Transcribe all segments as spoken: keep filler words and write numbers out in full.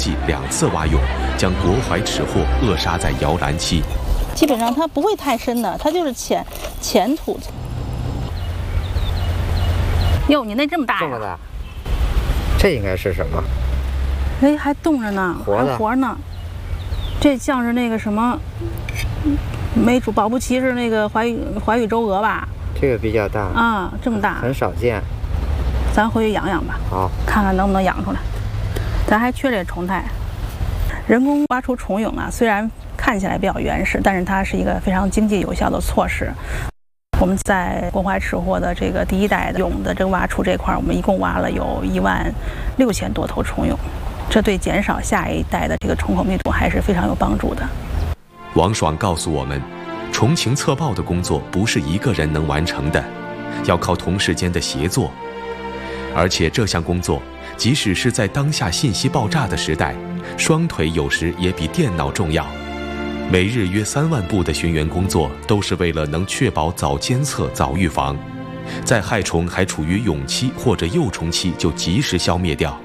计两次挖涌，将国槐齿货扼杀在摇篮期。 基本上它不会太深的，它就是浅浅土。哟，你那这么大呀？ 这么大，这应该是什么？ 哎，还动着呢， 活的还活呢。这像是那个什么，没主保不齐是那个怀玉怀玉周娥吧？ 这个比较大啊，这么大， 很少见。 咱回去养养吧， 好， 看看能不能养出来。咱还缺这虫态。人工挖出虫蛹啊，虽然看起来比较原始，但是它是一个非常经济有效的措施。我们在国槐齿货的这个第一代的蛹的这个挖出这块，我们一共挖了有一万六千多头虫蛹，这对减少下一代的这个虫口密度还是非常有帮助的。 王爽告诉我们，虫情测报的工作不是一个人能完成的，要靠同事间的协作。而且这项工作，即使是在当下信息爆炸的时代，双腿有时也比电脑重要。每日约三万步的巡园工作，都是为了能确保早监测、早预防，在害虫还处于蛹期或者幼虫期就及时消灭掉。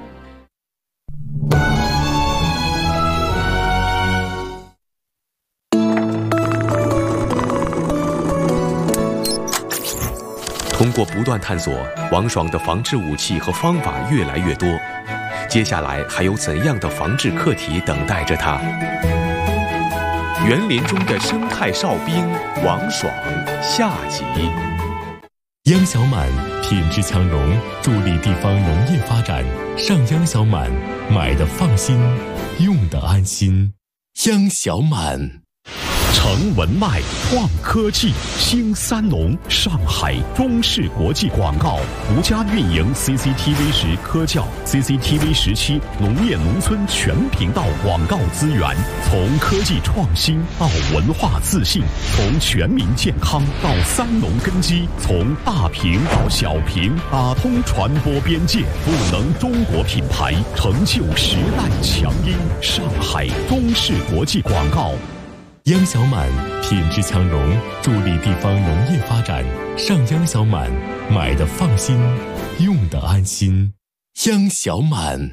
通过不断探索，王爽的防治武器和方法越来越多。接下来还有怎样的防治课题等待着他？园林中的生态哨兵王爽下集。 央小满品质强融，助力地方农业发展。上央小满，买的放心，用的安心。央小满。 成文脉创科技，兴三农，上海中视国际广告独家运营 C C T V 十科教 C C T V 十七农业农村全频道广告资源，从科技创新到文化自信，从全民健康到三农根基，从大屏到小屏，打通传播边界，赋能中国品牌，成就时代强音。上海中视国际广告。 央小满品质强融，助力地方农业发展。上央小满，买的放心，用的安心。央小满。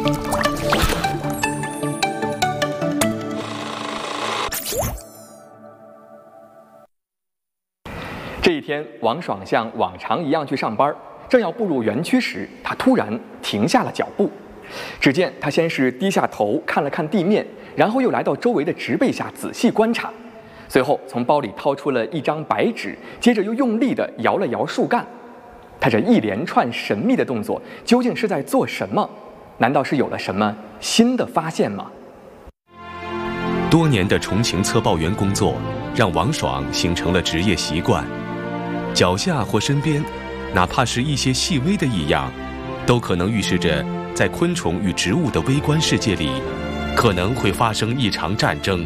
这一天，王爽像往常一样去上班，正要步入园区时，他突然停下了脚步。只见他先是低下头看了看地面，然后又来到周围的植被下仔细观察，随后从包里掏出了一张白纸，接着又用力地摇了摇树干。他这一连串神秘的动作究竟是在做什么？难道是有了什么新的发现吗？ 多年的虫情测报员工作让王爽形成了职业习惯，脚下或身边哪怕是一些细微的异样，都可能预示着在昆虫与植物的微观世界里，可能会发生一场战争。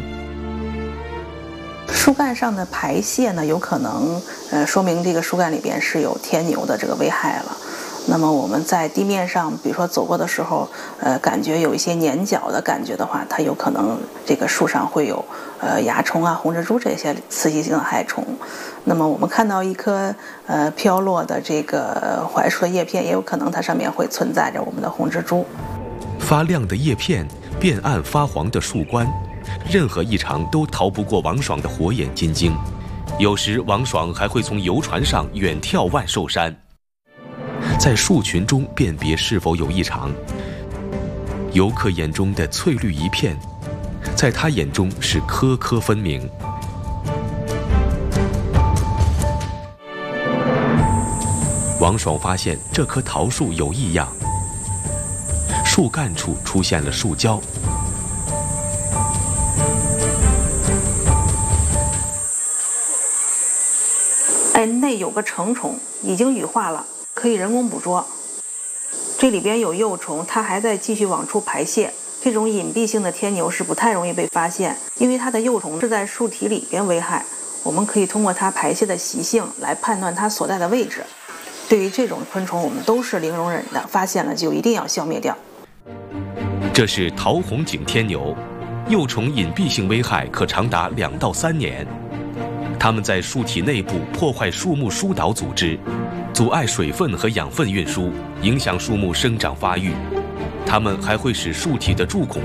树干上的排泄呢，有可能呃说明这个树干里边是有天牛的这个危害了。那么我们在地面上，比如说走过的时候，呃，感觉有一些粘脚的感觉的话，它有可能这个树上会有呃蚜虫啊、红蜘蛛这些刺激性的害虫。那么我们看到一颗呃飘落的这个槐树的叶片，也有可能它上面会存在着我们的红蜘蛛。 发亮的叶片，变暗发黄的树冠，任何异常都逃不过王爽的火眼金睛。有时王爽还会从游船上远眺万寿山，在树群中辨别是否有异常。游客眼中的翠绿一片，在他眼中是颗颗分明。王爽发现这棵桃树有异样，树干处出现了树胶。 哎，那有个成虫已经羽化了，可以人工捕捉。这里边有幼虫，它还在继续往出排泄。这种隐蔽性的天牛是不太容易被发现，因为它的幼虫是在树体里边危害。我们可以通过它排泄的习性来判断它所在的位置。对于这种昆虫，我们都是零容忍的，发现了就一定要消灭掉。 这是桃红颈天牛，幼虫隐蔽性危害可长达两到三年。它们在树体内部破坏树木疏导组织，阻碍水分和养分运输，影响树木生长发育。它们还会使树体的柱孔